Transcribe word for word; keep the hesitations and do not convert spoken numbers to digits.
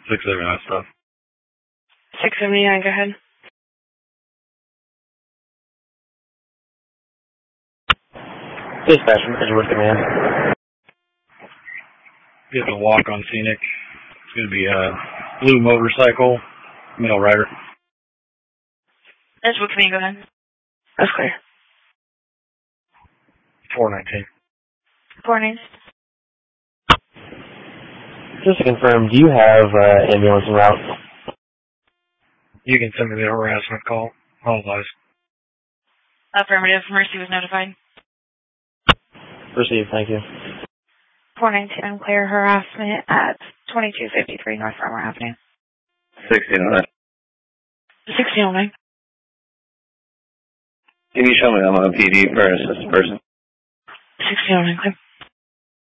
six seventy-nine stuff. six seventy-nine, go ahead. Dispatch from Edgewood Command. You have to walk on Scenic. It's going to be a blue motorcycle, male rider. Edgewood Command, go ahead. That's clear. four nineteen. four nineteen. Just to confirm, do you have uh, ambulance en route? You can send me the harassment call. All lies. Affirmative. Mercy was notified. Received, thank you. four nineteen, clear harassment at twenty-two fifty-three North Farmer Avenue. sixteen oh nine. sixteen oh nine. Can you show me I'm on P D for an assistant person? sixteen oh nine, clear.